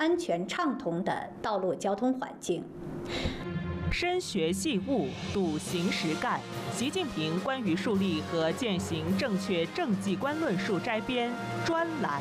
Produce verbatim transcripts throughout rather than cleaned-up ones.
安全畅通的道路交通环境。 深学细悟，笃行实干。习近平关于树立和践行正确政绩观论述摘编专栏。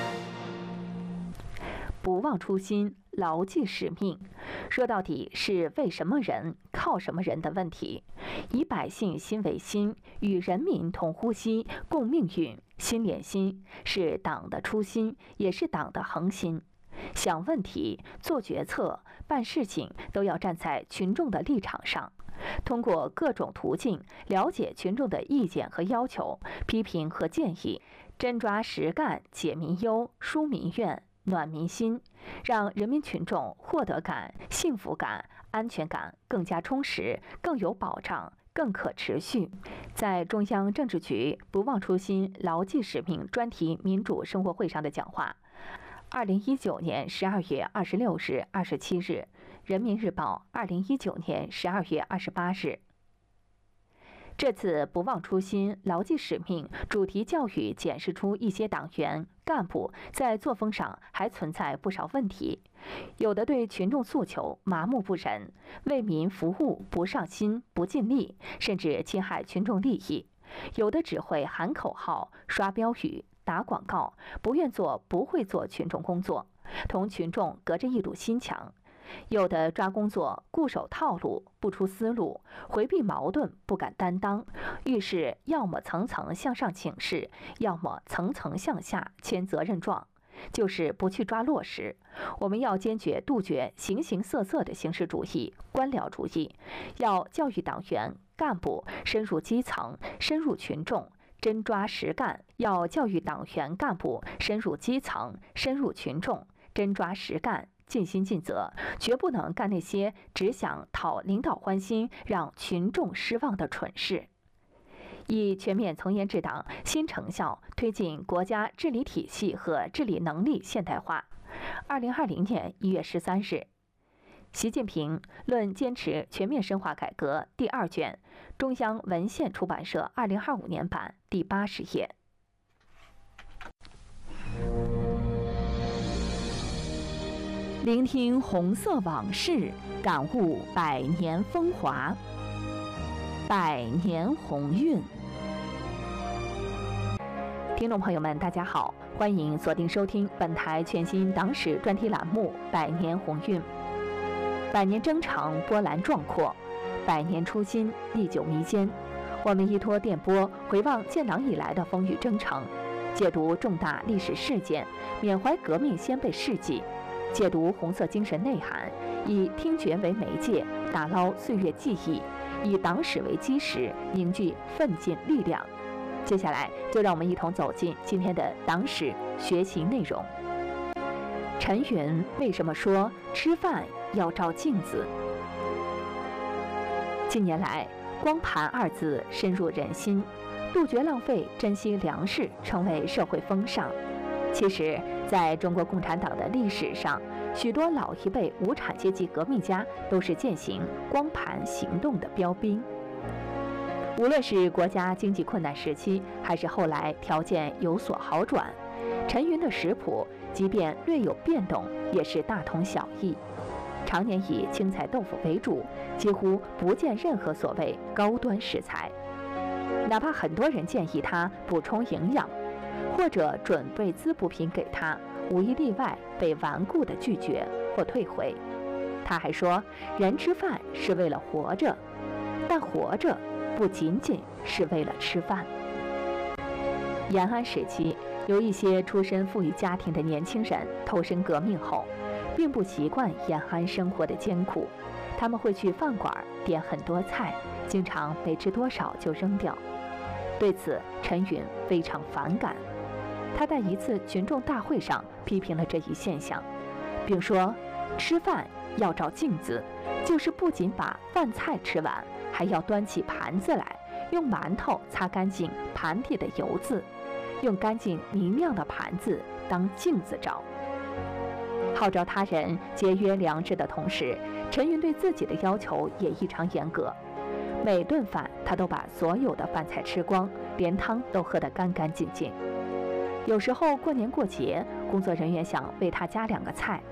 不忘初心，牢记使命，说到底是为什么人、靠什么人的问题。以百姓心为心，与人民同呼吸、共命运，心连心，是党的初心，也是党的恒心。想问题、做决策、办事情，都要站在群众的立场上，通过各种途径了解群众的意见和要求、批评和建议，真抓实干，解民忧、舒民怨、暖民心，让人民群众获得感、幸福感、安全感更加充实、更有保障、更可持续。在中央政治局不忘初心、牢记使命专题民主生活会上的讲话，二零一九年十二月二十六日、二十七日，人民日报二零一九年十二月二十八日。这次不忘初心、牢记使命主题教育检视出一些党员干部在作风上还存在不少问题，有的对群众诉求麻木不仁，为民服务不上心、不尽力，甚至侵害群众利益；有的只会喊口号、刷标语、打广告，不愿做、不会做群众工作，同群众隔着一堵心墙；有的抓工作固守套路，不出思路，回避矛盾，不敢担当，遇事要么层层向上请示，要么层层向下签责任状，就是不去抓落实。我们要坚决杜绝形形色色的形式主义、官僚主义，要教育党员干部深入基层、深入群众，真抓实干。要教育党员干部深入基层、深入群众，真抓实干，尽心尽责，绝不能干那些只想讨领导欢心、让群众失望的蠢事。以全面从严治党新成效推进国家治理体系和治理能力现代化。二零二零年一月十三日，习近平论坚持全面深化改革第二卷，中央文献出版社二零二五年版第八十页。聆听红色往事，感悟百年风华，百年鸿运。听众朋友们，大家好，欢迎锁定收听本台全新党史专题栏目《百年鸿运》。百年征程波澜壮阔，百年初心历久弥坚。我们依托电波回望建党以来的风雨征程，解读重大历史事件，缅怀革命先辈事迹，解读红色精神内涵，以听觉为媒介，打捞岁月记忆，以党史为基石，凝聚奋进力量。接下来，就让我们一同走进今天的党史学习内容。陈云为什么说吃饭要照镜子？近年来，光盘二字深入人心，杜绝浪费、珍惜粮食成为社会风尚。其实，在中国共产党的历史上，许多老一辈无产阶级革命家都是践行光盘行动的标兵。无论是国家经济困难时期，还是后来条件有所好转，陈云的食谱即便略有变动，也是大同小异。常年以青菜豆腐为主，几乎不见任何所谓高端食材。哪怕很多人建议他补充营养，或者准备滋补品给他，无一例外被顽固地拒绝或退回。他还说，人吃饭是为了活着，但活着不仅仅是为了吃饭。延安时期，有一些出身富裕家庭的年轻人投身革命后，并不习惯延安生活的艰苦，他们会去饭馆点很多菜，经常没吃多少就扔掉。对此，陈云非常反感。他在一次群众大会上批评了这一现象，并说，吃饭要照镜子，就是不仅把饭菜吃完，还要端起盘子来，用馒头擦干净盘底的油渍，用干净明亮的盘子当镜子照。号召他人节约粮食的同时，陈云对自己的要求也异常严格。每顿饭他都把所有的饭菜吃光，连汤都喝得干干净净。有时候过年过节，工作人员想为他加两个菜，